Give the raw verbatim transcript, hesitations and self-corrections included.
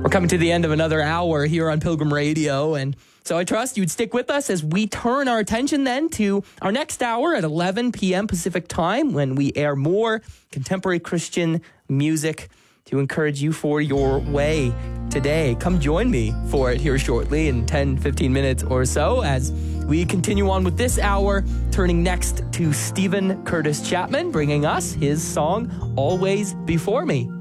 We're coming to the end of another hour here on Pilgrim Radio, and so I trust you'd stick with us as we turn our attention then to our next hour at eleven p.m. Pacific time, when we air more contemporary Christian music to encourage you for your way today. Come join me for it here shortly in ten, fifteen minutes or so as we continue on with this hour, turning next to Stephen Curtis Chapman, bringing us his song, Always Before Me.